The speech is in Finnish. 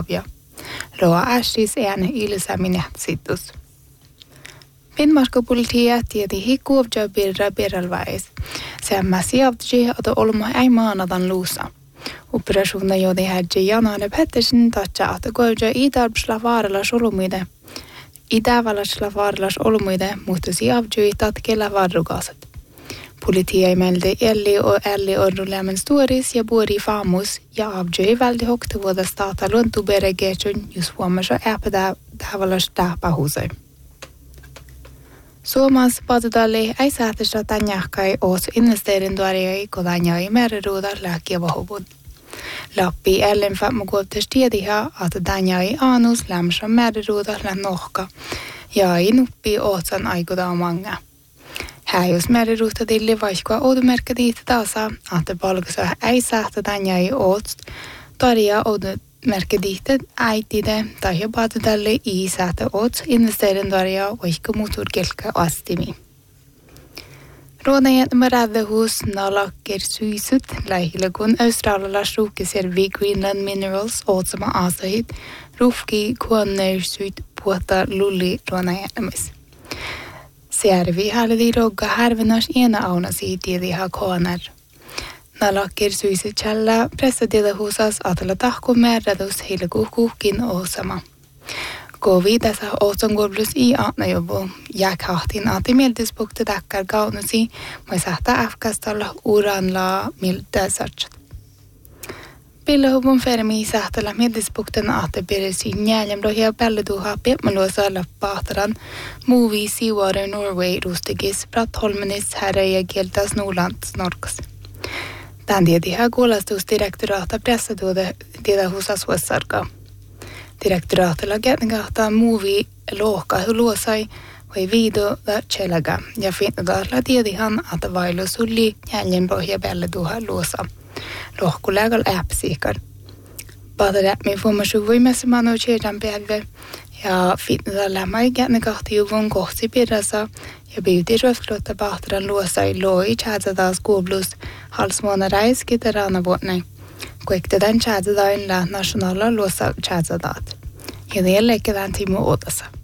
Roa Ashis ääne ilsäminä situs. Finnmark-politiet tieti hikkuuvja birralvais. Semma siavtji että olmo ei maanadan luusa. Operationer jodi hädji Jan-Arne Pettersen tatja että goivja idarpslavarlas olumuide. Itävallasslavarlas olumuide mutta siavtji tatkella varrugaset. Politia ei meldi elli orrulämmen storis ja buori famus ja avtji väldi hokte vuoda stata luontuberegetjun just vuomassa äpädävallas tähpähusai. Suomas patudalli ei säätöstä tänjähkai oos investerintuaria kodanjai meriruuda lääkiävahuvun. Lappi ellen fammukuoptes tiediha, että tänjai aanus lämsä meriruuda länohka ja ei nuppi ootsan aikuda manga. Häjus meriruuta tilli vaikka oudumerkka diitä taasa, että palkasa ei säätä tänjai oots tarja oudumerkka diitä äitide tai patudalli ei säätä oots investerintuaria vaikka muturkelka astimi. Råden med räddehus nalaker suisut lähilökun australialaisruukkiservi Greenland Minerals ootsama asahit rufki kuonnersut puhta lulli rådajätnemis. Servi halli rogga härvenas ena aunasi tiediha koanar. Nalaker suisut källa pressadedahusas atala tahko määrädus heilekuhkuhkin oosama. Kovi tässä oosongorblus i aatnajobo jäkhahtin aatimieldysbukti takkar kaunusi moi sähtä afkastalla uranla mildäsartsat. Pillahubun fermi sähtällä mieldysbukten aatepirisi njäljemlohia pälleduha piepmaluosa lappahtaran Movie Seawater Norway rustigis Brattholmenis herre ja kieltas Norlands norkas. Tän tiediha kuolastusdirektoraata pressaduode tiedahusas huossarka. Direktoraatilla kätengahtaa Movie lohka luosai vai video da chelaga ja finnadarla tiedihan että vailu sulli jäljenpohja pelletuha luosa. Lohkulägal äppsiikar. Padaräpmi fuomasuvuimessa manu tjedan päivä ja finnadarla mai kätengahti juvun kohti pirrasa ja biuti röfklutta pahtaran luosai loi tjädsadas kuoblus halsmånarais kitarana vuotnai. Kuiktedan tjädadain la nationala luosa tjädsadat. Ja det lägger den till med åt oss.